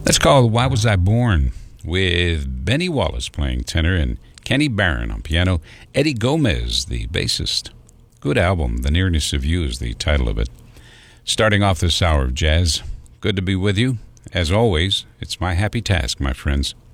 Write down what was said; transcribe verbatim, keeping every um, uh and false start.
Let's call Why Was I Born with Benny Wallace playing tenor and Kenny Barron on piano, Eddie Gomez, the bassist. Good album. The Nearness of You is the title of it. Starting off this hour of jazz, good to be with you. As always, it's my happy task, my friends.